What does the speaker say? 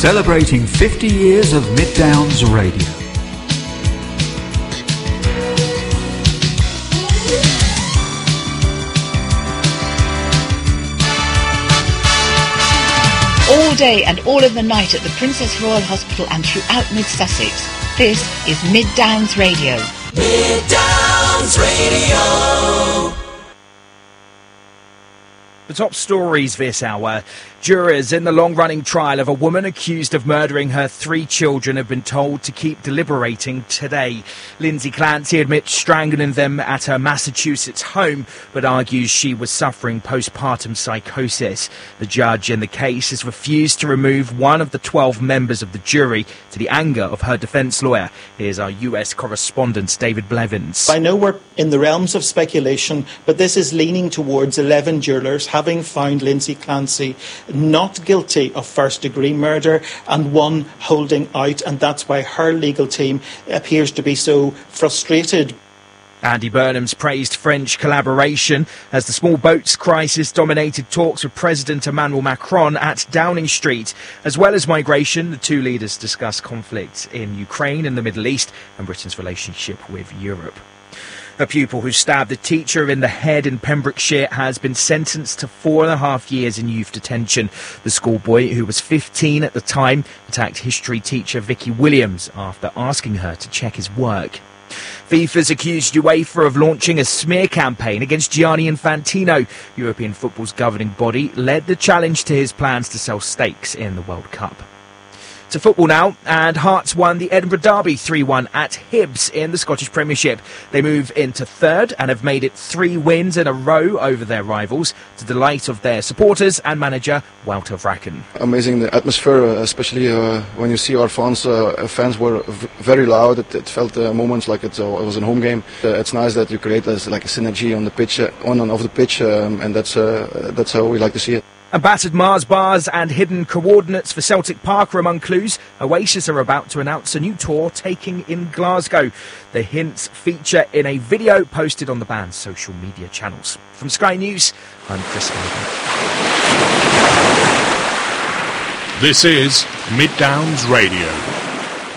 Celebrating 50 years of Mid Downs Radio. All day and all of the night at the Princess Royal Hospital and throughout Mid-Sussex. This is Mid Downs Radio. Mid Downs Radio. The top stories this hour. Jurors in the long-running trial of a woman accused of murdering her 3 children have been told to keep deliberating today. Lindsay Clancy admits strangling them at her Massachusetts home, but argues she was suffering postpartum psychosis. The judge in the case has refused to remove one of the 12 members of the jury, to the anger of her defence lawyer. Here's our US correspondent, David Blevins. I know we're in the realms of speculation, but this is leaning towards 11 jurors having found Lindsay Clancy not guilty of first-degree murder and one holding out, and that's why her legal team appears to be so frustrated. Andy Burnham's praised French collaboration as the small boats crisis dominated talks with President Emmanuel Macron at Downing Street. As well as migration, the two leaders discussed conflict in Ukraine and the Middle East and Britain's relationship with Europe. A pupil who stabbed a teacher in the head in Pembrokeshire has been sentenced to 4.5 years in youth detention. The schoolboy, who was 15 at the time, attacked history teacher Vicky Williams after asking her to check his work. FIFA's accused UEFA of launching a smear campaign against Gianni Infantino. European football's governing body led the challenge to his plans to sell stakes in the World Cup. To football now, and Hearts won the Edinburgh Derby 3-1 at Hibs in the Scottish Premiership. They move into third and have made it 3 wins in a row over their rivals, to the delight of their supporters and manager Walter Vracken. Amazing the atmosphere, especially when you see our fans. Fans were very loud. It felt moments like it was a home game. It's nice that you create like a synergy on the pitch, on and off the pitch, and that's how we like to see it. And battered Mars bars and hidden coordinates for Celtic Park are among clues. Oasis are about to announce a new tour taking in Glasgow. The hints feature in a video posted on the band's social media channels. From Sky News, I'm Chris Gallagher. This is Mid Downs Radio.